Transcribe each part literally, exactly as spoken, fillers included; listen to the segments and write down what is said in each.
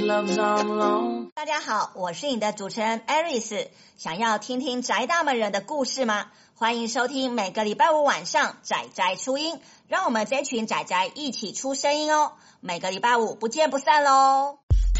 love's all alone。 大家好，我是你的主持人 Aris。 想要听听宅大们人的故事吗？欢迎收听每个礼拜五晚上宅宅出音，让我们这群宅宅一起出声音哦。每个礼拜五不见不散咯。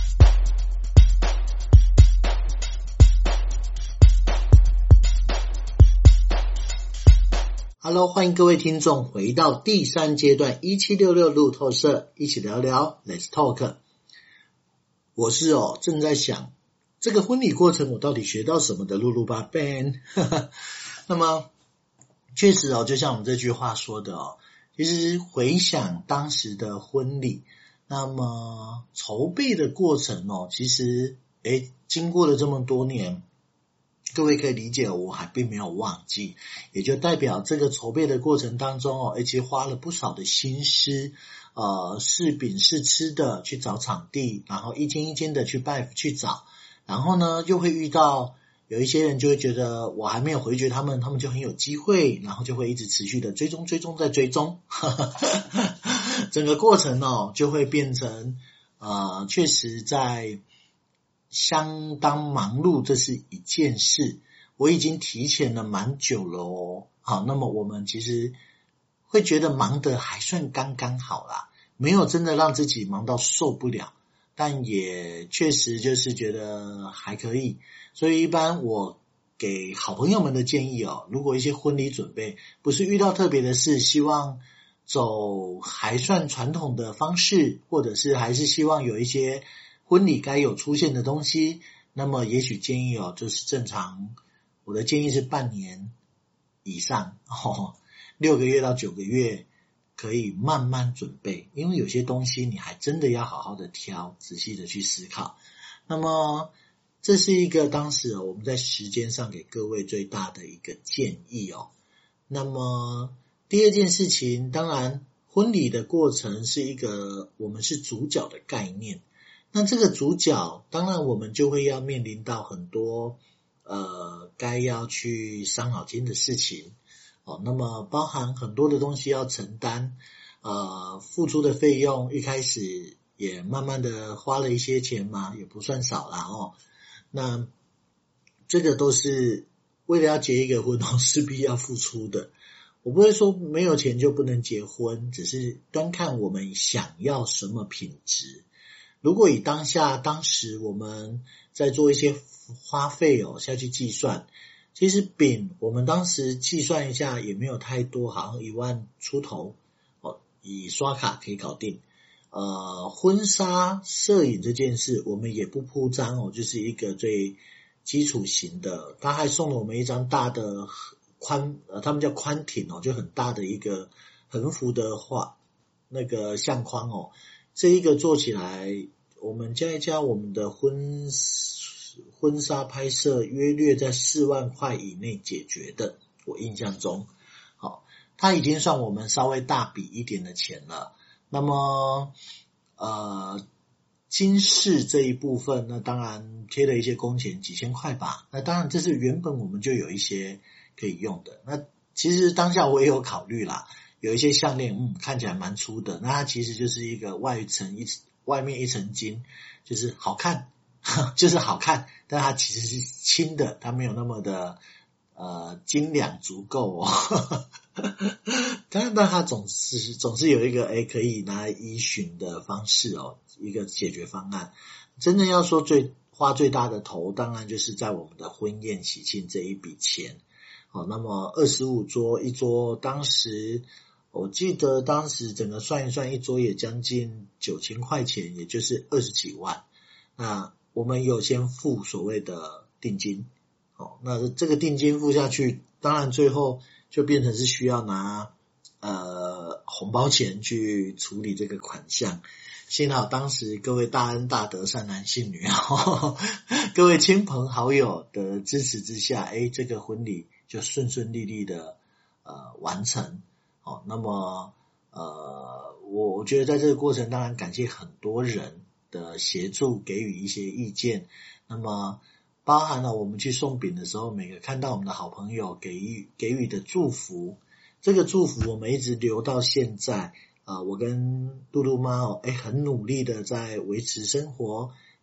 Hello， 欢迎各位听众回到第三阶段一七六六路透社，一起聊聊 Let's Talk。 我是哦正在想这个婚礼过程我到底学到什么的露露吧 Ben 那么确实哦，就像我们这句话说的哦，其实回想当时的婚礼，那么筹备的过程哦，其实诶经过了这么多年，各位可以理解我还并没有忘记，也就代表这个筹备的过程当中哦，而且花了不少的心思，呃，试饼试吃的去找场地，然后一间一间的去拜去找，然后呢又会遇到有一些人就会觉得我还没有回绝他们，他们就很有机会，然后就会一直持续的追踪追踪再追踪整个过程哦就会变成呃，确实在相当忙碌，这是一件事，我已经提前了蛮久了哦。好，那么我们其实会觉得忙得还算刚刚好啦，没有真的让自己忙到受不了，但也确实就是觉得还可以。所以一般我给好朋友们的建议哦，如果一些婚礼准备不是遇到特别的事，希望走还算传统的方式，或者是还是希望有一些婚礼该有出现的东西，那么也许建议哦，就是正常，我的建议是半年以上哦，六个月到九个月可以慢慢准备，因为有些东西你还真的要好好的挑，仔细的去思考。那么这是一个当时哦我们在时间上给各位最大的一个建议哦。那么第二件事情，当然婚礼的过程是一个我们是主角的概念。那这个主角当然我们就会要面临到很多呃该要去伤脑筋的事情哦，那么包含很多的东西要承担，呃付出的费用一开始也慢慢的花了一些钱嘛，也不算少啦哦。那这个都是为了要结一个婚哦势必要付出的，我不会说没有钱就不能结婚，只是端看我们想要什么品质。如果以当下当时我们在做一些花费哦下去计算，其实饼我们当时计算一下也没有太多，好像一万出头哦，以刷卡可以搞定。呃，婚纱摄影这件事我们也不铺张哦，就是一个最基础型的，他还送了我们一张大的宽呃，他们叫宽挺哦，就很大的一个横幅的画那个相框哦。这一个做起来，我们加一加我们的婚婚纱拍摄约略在四万块以内解决的，我印象中，好，它已经算我们稍微大笔一点的钱了。那么，呃，金饰这一部分，那当然贴了一些工钱，几千块吧。那当然这是原本我们就有一些可以用的。那其实当下我也有考虑啦。有一些项链嗯看起来蛮粗的，那它其实就是一个外层一外面一层金，就是好看就是好看，但它其实是轻的，它没有那么的呃斤两足够哦但但它总是总是有一个诶可以拿来依循的方式哦，一个解决方案。真正要说最花最大的头，当然就是在我们的婚宴喜庆这一笔钱哦。那么二十五桌一桌，当时我记得当时整个算一算，一桌也将近九千块钱，也就是二十几万。那我们有先付所谓的定金，哦，那这个定金付下去，当然最后就变成是需要拿呃红包钱去处理这个款项。幸好当时各位大恩大德善男信女哦，各位亲朋好友的支持之下，诶，这个婚礼就顺顺利利的呃完成。哦，那么呃，我我觉得在这个过程，当然感谢很多人的协助，给予一些意见。那么包含了我们去送饼的时候，每个看到我们的好朋友给予给予的祝福，这个祝福我们一直留到现在。啊、呃，我跟嘟嘟妈哦，哎，很努力的在维持生活，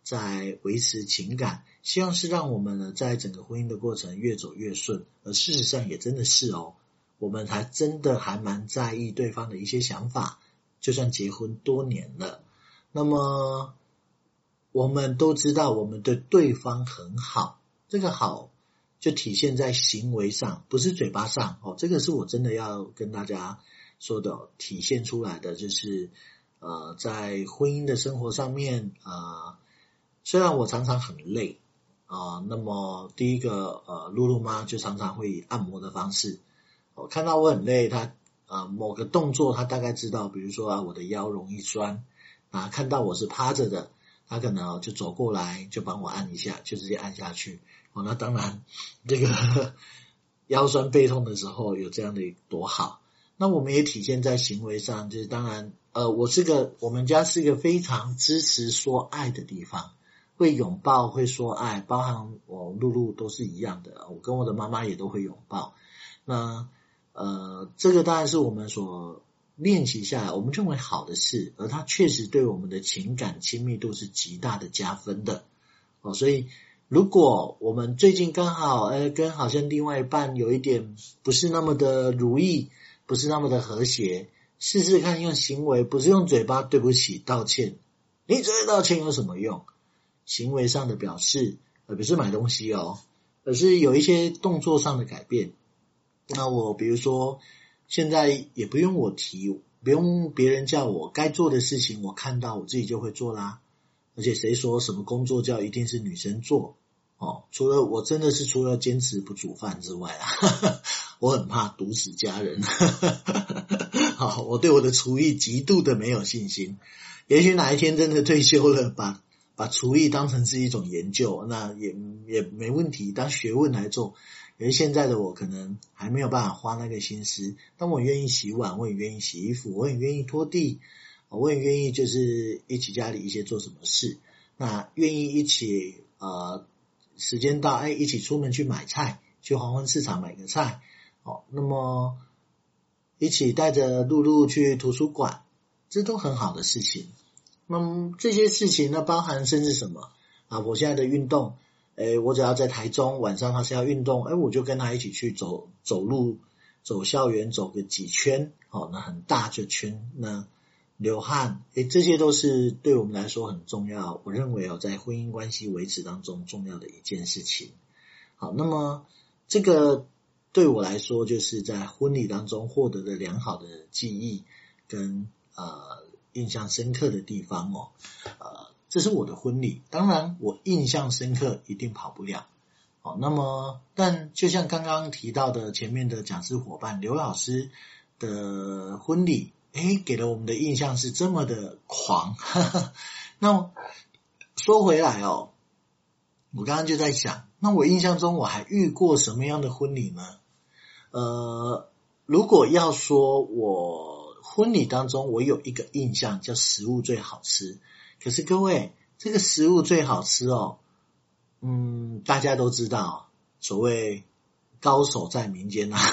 在维持情感，希望是让我们呢在整个婚姻的过程越走越顺，而事实上也真的是哦，我们还真的还蛮在意对方的一些想法，就算结婚多年了，那么我们都知道我们对对方很好，这个好就体现在行为上，不是嘴巴上哦，这个是我真的要跟大家说的，体现出来的就是呃，在婚姻的生活上面呃，虽然我常常很累啊、呃，那么第一个呃，露露妈就常常会以按摩的方式，我看到我很累，她呃某个动作她大概知道，比如说啊我的腰容易酸啊，看到我是趴着的，她可能就走过来就帮我按一下，就直接按下去。哦，那当然这个腰酸背痛的时候有这样的多好。那我们也体现在行为上，就是当然呃我是个我们家是一个非常支持说爱的地方，会拥抱会说爱，包含我露露都是一样的，我跟我的妈妈也都会拥抱。那呃这个当然是我们所练习下来我们认为好的事，而它确实对我们的情感亲密度是极大的加分的哦。所以如果我们最近刚好呃跟好像另外一半有一点不是那么的如意，不是那么的和谐，试试看用行为，不是用嘴巴对不起道歉，你只会道歉有什么用，行为上的表示，而不是买东西哦，而是有一些动作上的改变。那我比如说现在也不用我提，不用别人叫我，该做的事情我看到我自己就会做啦。而且谁说什么工作叫一定是女生做哦？除了我真的是除了坚持不煮饭之外啊，我很怕毒死家人。好，我对我的厨艺极度的没有信心。也许哪一天真的退休了，把把厨艺当成是一种研究，那也也没问题，当学问来做。可是现在的我可能还没有办法花那个心思，但我愿意洗碗，我也愿意洗衣服，我也愿意拖地，我也愿意就是一起家里一些做什么事，那愿意一起呃时间到哎一起出门去买菜，去黄昏市场买个菜，哦，那么一起带着露露去图书馆，这都很好的事情。那么这些事情呢，包含甚至什么啊？我现在的运动，诶，我只要在台中晚上他是要运动，诶，我就跟他一起去走走路，走校园，走个几圈，哦，那很大这圈，那流汗，诶，这些都是对我们来说很重要，我认为哦，在婚姻关系维持当中重要的一件事情。好，那么这个对我来说，就是在婚礼当中获得的良好的记忆跟呃印象深刻的地方哦，呃，这是我的婚礼，当然我印象深刻一定跑不了。好，那么但就像刚刚提到的前面的讲师伙伴刘老师的婚礼，诶，给了我们的印象是这么的狂。呵呵，那说回来哦，我刚刚就在想，那我印象中我还遇过什么样的婚礼呢？呃，如果要说我婚礼当中我有一个印象叫食物最好吃，可是各位这个食物最好吃哦，嗯，大家都知道所谓高手在民间啊。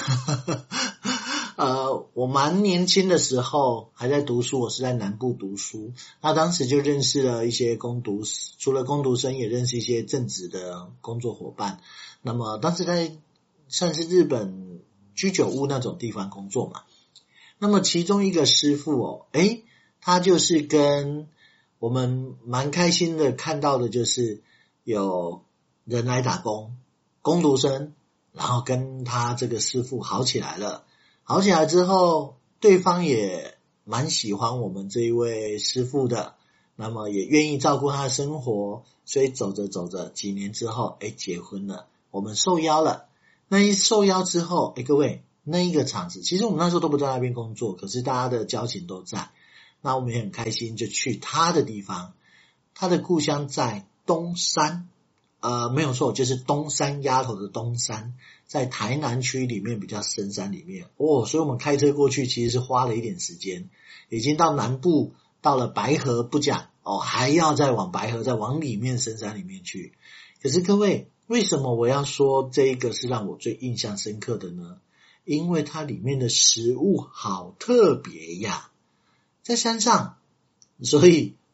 呃，我蛮年轻的时候还在读书，我是在南部读书，那当时就认识了一些工读，除了工读生也认识一些正职的工作伙伴，那么当时在算是日本居酒屋那种地方工作嘛，那么其中一个师傅哦，诶，他就是跟我们蛮开心的看到的就是有人来打工，工读生，然后跟他这个师傅好起来了，好起来之后对方也蛮喜欢我们这一位师傅的，那么也愿意照顾他的生活，所以走着走着几年之后诶结婚了，我们受邀了，那一受邀之后诶各位那一个场子，其实我们那时候都不在那边工作，可是大家的交情都在，那我们也很开心就去他的地方，他的故乡在东山，呃，没有错，就是东山丫头的东山，在台南区里面比较深山里面哦，所以我们开车过去其实是花了一点时间，已经到南部，到了白河不讲哦，还要再往白河再往里面深山里面去。可是各位，为什么我要说这一个是让我最印象深刻的呢？因为它里面的食物好特别呀，在山上，所以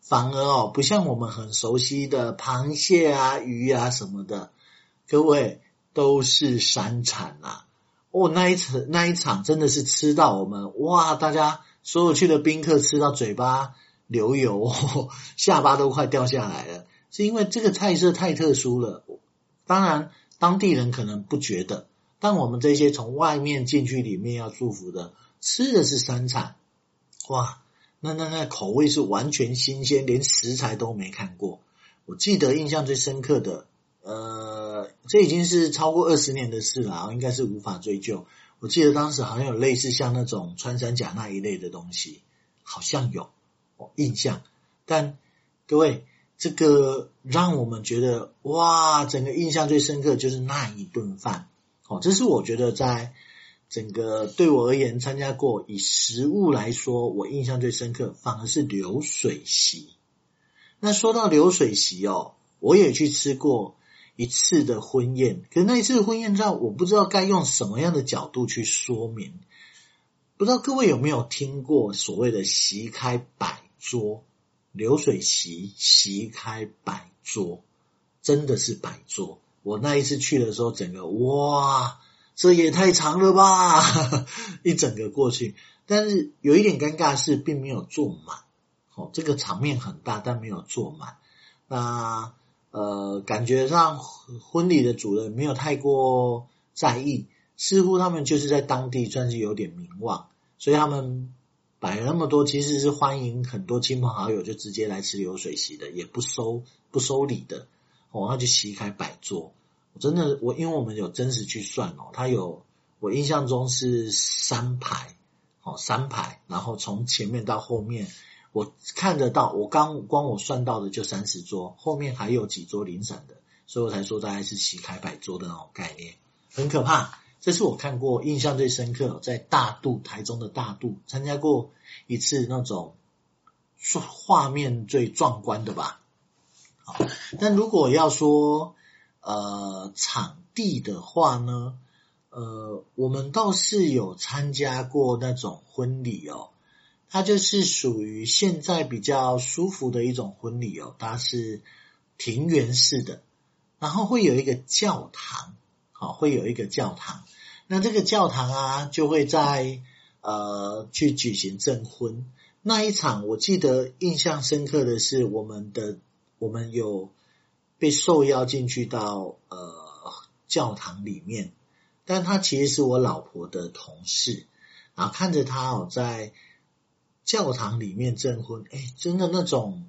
反而哦不像我们很熟悉的螃蟹啊、鱼啊什么的，各位都是山产啊。哦，那一场那一场真的是吃到我们哇，大家所有去的宾客吃到嘴巴流油，哦，下巴都快掉下来了，是因为这个菜色太特殊了。当然当地人可能不觉得，但我们这些从外面进去里面要祝福的，吃的是山产，哇，那那那口味是完全新鲜，连食材都没看过。我记得印象最深刻的呃，这已经是超过二十年的事了，应该是无法追究。我记得当时好像有类似像那种穿山甲那一类的东西，好像有，哦，印象。但各位，这个让我们觉得哇，整个印象最深刻就是那一顿饭。哦，这是我觉得在整个对我而言参加过以食物来说，我印象最深刻反而是流水席。那说到流水席哦，我也去吃过一次的婚宴，可是那一次的婚宴照，我不知道该用什么样的角度去说明。不知道各位有没有听过所谓的席开百桌，流水席席开百桌，真的是百桌。我那一次去的时候，整个哇，这也太长了吧，一整个过去。但是有一点尴尬是并没有坐满，哦，这个场面很大，但没有坐满。那呃，感觉上婚礼的主人没有太过在意，似乎他们就是在当地算是有点名望，所以他们摆了那么多，其实是欢迎很多亲朋好友就直接来吃流水席的，也不收不收礼的，哦，那就席开百桌。我真的，我因为我们有真实去算哦，它有我印象中是三排，哦，三排，然后从前面到后面。我看得到，我刚光我算到的就三十桌，后面还有几桌零散的，所以我才说大概是席开百桌的那种概念，很可怕。这是我看过印象最深刻，在大肚，台中的大肚参加过一次那种画面最壮观的吧。好，但如果要说呃场地的话呢，呃我们倒是有参加过那种婚礼哦。它就是属于现在比较舒服的一种婚礼哦，它是庭园式的，然后会有一个教堂，好，会有一个教堂。那这个教堂啊，就会在呃去举行证婚。那一场我记得印象深刻的是，我们的我们有被受邀进去到呃教堂里面，但他其实是我老婆的同事，然后看着他哦在教堂里面证婚，哎，真的那种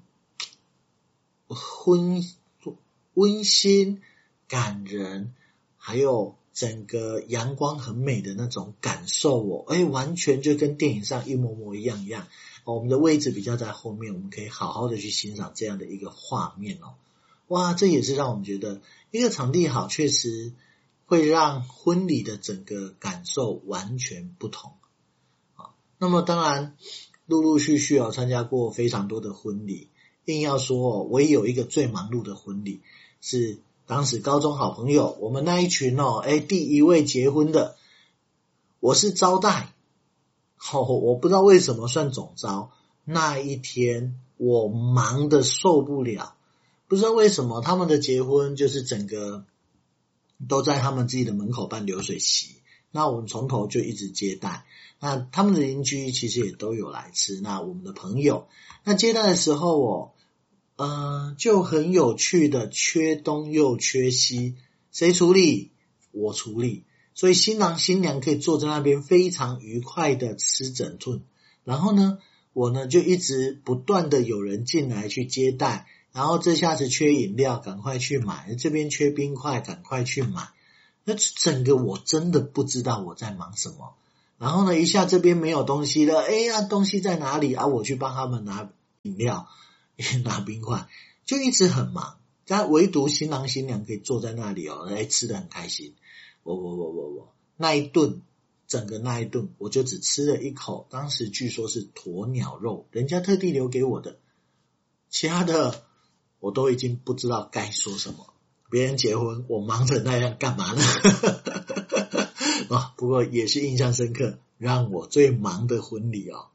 婚温馨感人，还有整个阳光很美的那种感受哦，哎，完全就跟电影上一模模一样一样。哦，我们的位置比较在后面，我们可以好好的去欣赏这样的一个画面哦。哇，这也是让我们觉得一个场地好，确实会让婚礼的整个感受完全不同。好，那么当然陆陆续续哦参加过非常多的婚礼，硬要说哦，我也有一个最忙碌的婚礼，是当时高中好朋友我们那一群哦，哎，第一位结婚的，我是招待，哦，我不知道为什么算总招，那一天我忙得受不了，不知道为什么他们的结婚就是整个都在他们自己的门口办流水席，那我们从头就一直接待，那他们的邻居其实也都有来吃，那我们的朋友，那接待的时候哦，呃，就很有趣的缺东又缺西，谁处理？我处理，所以新郎新娘可以坐在那边非常愉快的吃整顿，然后呢，我呢就一直不断的有人进来去接待，然后这下子缺饮料赶快去买，这边缺冰块赶快去买，那整个我真的不知道我在忙什么，然后呢一下这边没有东西了，哎呀东西在哪里啊？我去帮他们拿饮料拿冰块，就一直很忙，但唯独新郎新娘可以坐在那里哦，哎吃得很开心。我我我我我那一顿整个那一顿我就只吃了一口，当时据说是鸵鸟肉，人家特地留给我的，其他的我都已经不知道该说什么。别人结婚我忙着那样干嘛呢？啊，不过也是印象深刻，让我最忙的婚礼哦。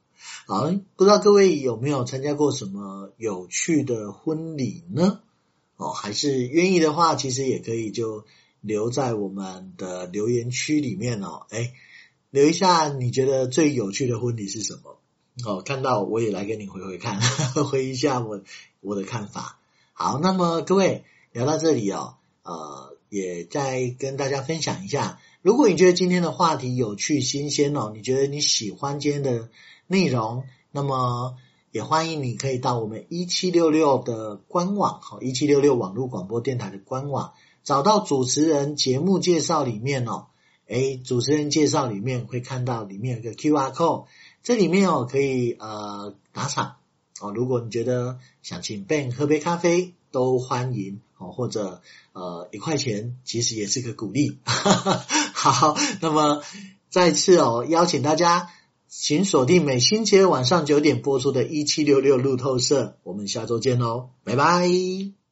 好，不知道各位有没有参加过什么有趣的婚礼呢？哦，还是愿意的话，其实也可以就留在我们的留言区里面哦。哎，留一下你觉得最有趣的婚礼是什么？哦，看到我也来给你回回看，回一下我我的看法。好，那么各位聊到这里哦，呃，也再跟大家分享一下，如果你觉得今天的话题有趣新鲜哦，你觉得你喜欢今天的内容，那么也欢迎你可以到我们一七六六的官网，好，一七六六网络广播电台的官网，找到主持人节目介绍里面哦，诶，主持人介绍里面会看到里面有个 Q R code， 这里面哦可以呃打赏哦，如果你觉得想请 Ben 喝杯咖啡都欢迎哦，或者呃一块钱其实也是个鼓励。好，那么再次哦邀请大家请锁定每星期二晚上九点播出的一七六六路透社，我们下周见哦，拜拜。